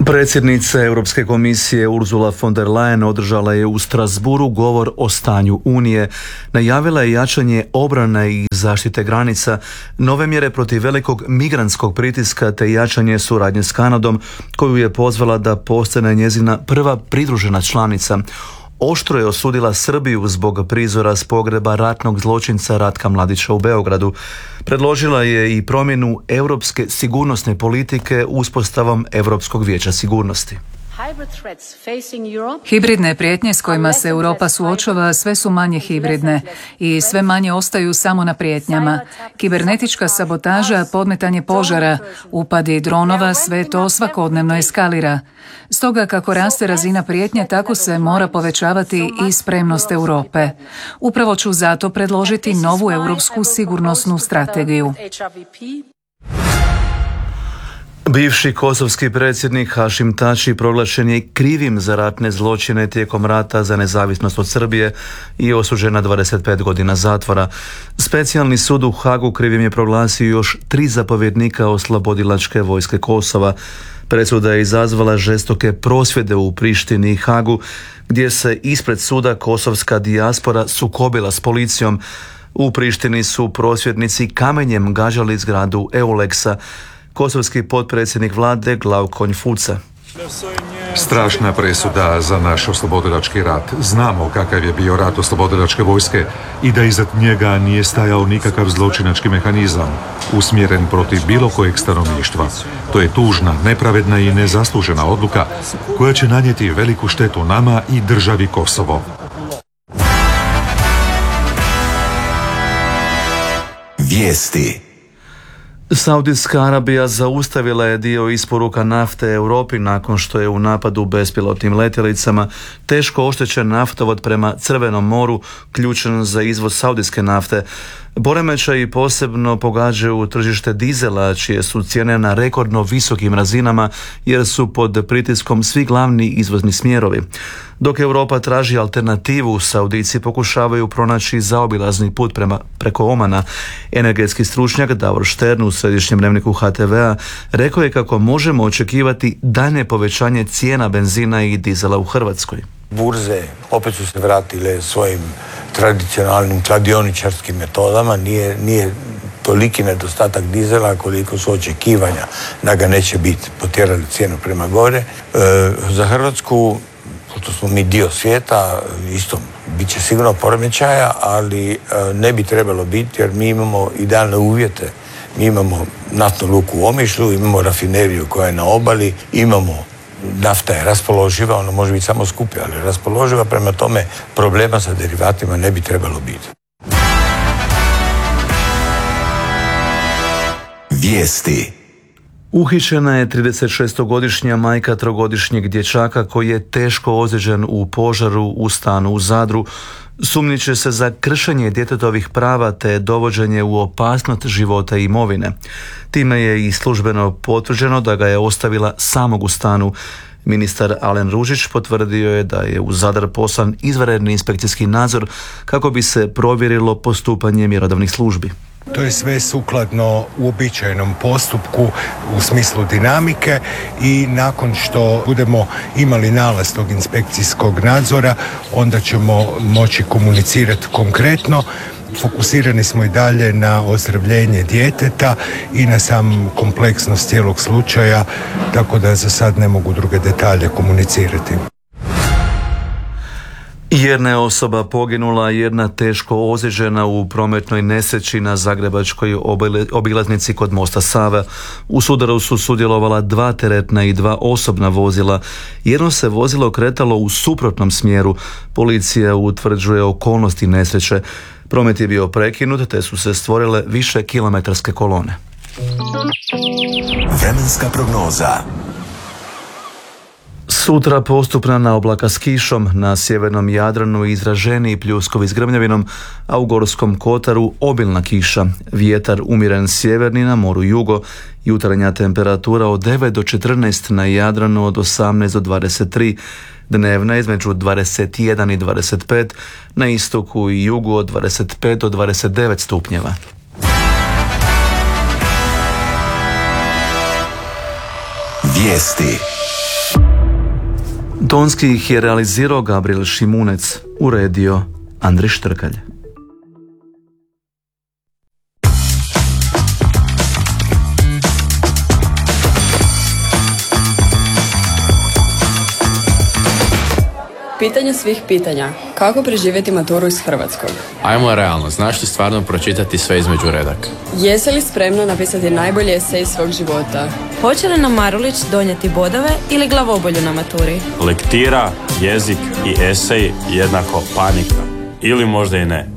Predsjednica Europske komisije Ursula von der Leyen održala je u Strasbourgu govor o stanju Unije. Najavila je jačanje obrane i zaštite granica, nove mjere protiv velikog migrantskog pritiska te jačanje suradnje s Kanadom, koju je pozvala da postane njezina prva pridružena članica. Oštro je osudila Srbiju zbog prizora s pogreba ratnog zločinca Ratka Mladića u Beogradu. Predložila je i promjenu europske sigurnosne politike uspostavom Europskog vijeća sigurnosti. Hibridne prijetnje s kojima se Europa suočava sve su manje hibridne i sve manje ostaju samo na prijetnjama. Kibernetička sabotaža, podmetanje požara, upadi dronova, sve to svakodnevno eskalira. Stoga kako raste razina prijetnje, tako se mora povećavati i spremnost Europe. Upravo ću zato predložiti novu europsku sigurnosnu strategiju. Bivši kosovski predsjednik Hašim Tači proglašen je krivim za ratne zločine tijekom rata za nezavisnost od Srbije i osuđen na 25 godina zatvora. Specijalni sud u Hagu krivim je proglasio još 3 zapovjednika oslobodilačke vojske Kosova. Presuda je izazvala žestoke prosvjede u Prištini i Hagu, gdje se ispred suda kosovska dijaspora sukobila s policijom. U Prištini su prosvjednici kamenjem gađali zgradu Eulexa. Kosovski potpredsjednik vlade Glaukonj Fuca. Strašna presuda za naš oslobodilački rat. Znamo kakav je bio rat oslobodilačke vojske i da iza njega nije stajao nikakav zločinački mehanizam usmjeren protiv bilo kojeg stanovništva. To je tužna, nepravedna i nezaslužena odluka koja će nanijeti veliku štetu nama i državi Kosovo. Vijesti. Saudijska Arabija zaustavila je dio isporuka nafte Europi nakon što je u napadu bespilotnim letjelicama teško oštećen naftovod prema Crvenom moru, ključan za izvoz saudijske nafte. Poremećaji posebno pogađaju tržište dizela, čije su cijene na rekordno visokim razinama jer su pod pritiskom svi glavni izvozni smjerovi. Dok Europa traži alternativu, Saudijci pokušavaju pronaći zaobilazni put preko Omana. Energetski stručnjak Davor Štern u središnjem dnevniku HTV-a rekao je kako možemo očekivati daljnje povećanje cijena benzina i dizela u Hrvatskoj. Burze opet su se vratile svojim tradicionalnim kladioničarskim metodama, nije toliki nedostatak dizela koliko su očekivanja da ga neće biti, potjerali cijenu prema gore. Za Hrvatsku, pošto smo mi dio svijeta, isto bit će sigurno poremećaja, ali ne bi trebalo biti jer mi imamo idealne uvjete. Mi imamo naftnu luku u Omišlju, imamo rafineriju koja je na obali, nafta je raspoloživa, ona može biti samo skuplja, ali raspoloživa, prema tome problema sa derivatima ne bi trebalo biti. Vijesti. Uhićena je 36-godišnja majka trogodišnjeg dječaka koji je teško ozlijeđen u požaru u stanu u Zadru. Sumnjiče se za kršenje djetetovih prava te dovođenje u opasnost života i imovine. Time je i službeno potvrđeno da ga je ostavila samog u stanu. Ministar Alen Ružić potvrdio je da je u Zadar poslan izvanredni inspekcijski nadzor kako bi se provjerilo postupanje mjerodavnih službi. To je sve sukladno uobičajenom postupku u smislu dinamike i nakon što budemo imali nalaz tog inspekcijskog nadzora, onda ćemo moći komunicirati konkretno. Fokusirani smo i dalje na ozdravljenje djeteta i na sam kompleksnost cijelog slučaja, tako da za sad ne mogu druge detalje komunicirati. Jedna je osoba poginula, jedna teško ozlijeđena u prometnoj nesreći na zagrebačkoj obilaznici kod mosta Save. U sudaru su sudjelovala 2 teretna i 2 osobna vozila. Jedno se vozilo kretalo u suprotnom smjeru. Policija utvrđuje okolnosti nesreće. Promet je bio prekinut te su se stvorile više kilometarske kolone. Vremenska prognoza. Sutra postupna oblaka s kišom, na sjevernom Jadranu izraženiji pljuskovi s grmljavinom, a u Gorskom kotaru obilna kiša. Vjetar umjeren sjeverni, na moru jugo. Jutarnja temperatura od 9 do 14, na Jadranu od 18 do 23. Dnevna između 21 i 25, na istoku i jugu od 25 do 29 stupnjeva. Vijesti. Tonski ih je realizirao Gabriel Šimunec, uredio Andrej Štrkalj. Pitanje svih pitanja. Kako preživjeti maturu iz hrvatskog? Ajmo realno, znaš li stvarno pročitati sve između redaka? Jesi li spremna napisati najbolji esej svog života? Hoće li nam Marulić donijeti bodove ili glavobolju na maturi? Lektira, jezik i esej jednako panika. Ili možda i ne.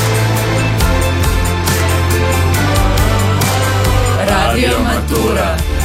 Radio Matura.